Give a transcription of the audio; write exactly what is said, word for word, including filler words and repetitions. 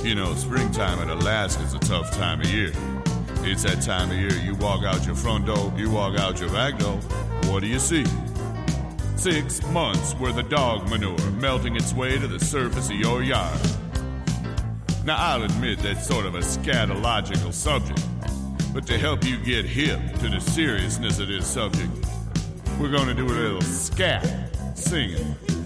You know, springtime in Alaska's a tough time of year. It's that time of year you walk out your front door, you walk out your back door. What do you see? Six months worth of dog manure melting its way to the surface of your yard. Now, I'll admit that's sort of a scatological subject, but to help you get hip to the seriousness of this subject, we're going to do a little scat singing.